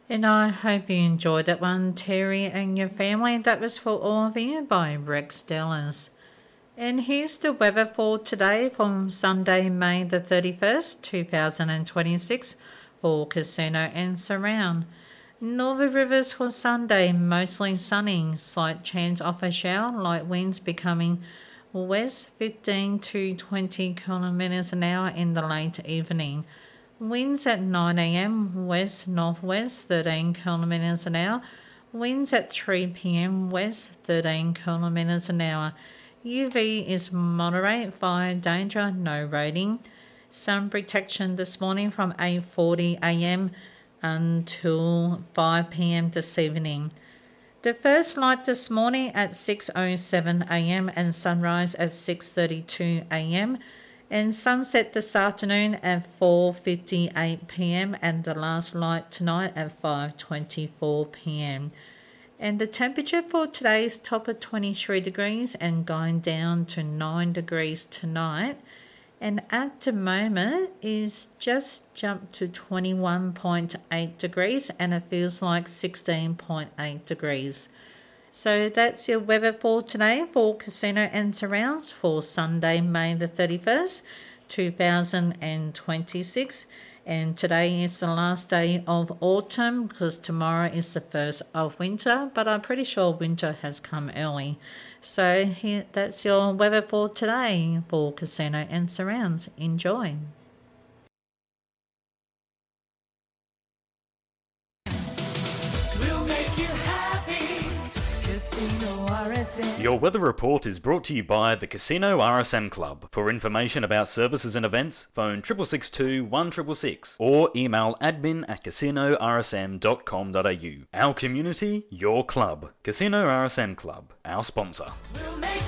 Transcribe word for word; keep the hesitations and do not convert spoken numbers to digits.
And I hope you enjoyed that one, Terry and your family. That was for all of you by Rex Dellers. And here's the weather for today from Sunday, May the thirty-first, two thousand twenty-six for Casino and surround. Northern Rivers for Sunday, mostly sunny, slight chance of a shower, light winds becoming west fifteen to twenty kilometres an hour in the late evening. Winds at nine a.m. west-northwest thirteen kilometres an hour. Winds at three p.m. west thirteen kilometres an hour. U V is moderate, fire danger, no roading. Sun protection this morning from eight forty a.m. until five p.m. this evening. The first light this morning at six oh seven a.m. and sunrise at six thirty-two a.m. and sunset this afternoon at four fifty-eight p.m. and the last light tonight at five twenty-four p.m. And the temperature for today is top of twenty-three degrees and going down to nine degrees tonight. And at the moment is just jumped to twenty-one point eight degrees and it feels like sixteen point eight degrees. So that's your weather for today for Casino and Surrounds for Sunday, May the thirty-first, two thousand twenty-six. And today is the last day of autumn because tomorrow is the first of winter, but I'm pretty sure winter has come early. So here, that's your weather for today for Casino and Surrounds. Enjoy. We'll make you happy. Casino R S M. Your weather report is brought to you by the Casino R S M Club. For information about services and events, phone six six two, one six six six or email admin at casino r s m dot com dot a u. Our community, your club. Casino R S M Club, our sponsor. We'll make